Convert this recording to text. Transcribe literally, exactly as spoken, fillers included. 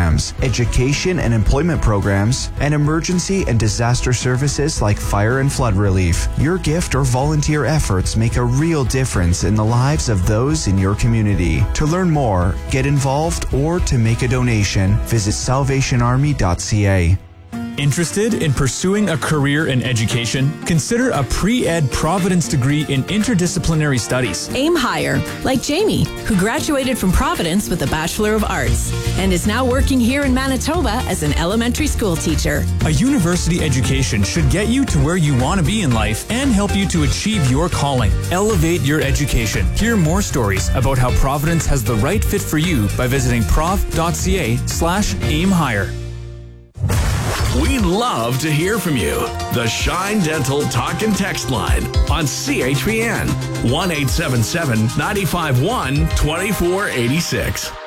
programs, education and employment programs, and emergency and disaster services like fire and flood relief. Your gift or volunteer efforts make a real difference in the lives of those in your community. To learn more, get involved, or to make a donation, visit salvation army dot c a. Interested in pursuing a career in education? Consider a pre-ed Providence degree in interdisciplinary studies. Aim higher, like Jamie, who graduated from Providence with a Bachelor of Arts and is now working here in Manitoba as an elementary school teacher. A university education should get you to where you want to be in life and help you to achieve your calling. Elevate your education. Hear more stories about how Providence has the right fit for you by visiting prov dot c a slash aim higher. We'd love to hear from you. The Shine Dental Talk and Text line on C H P N one eight seven seven, nine five one, two four eight six.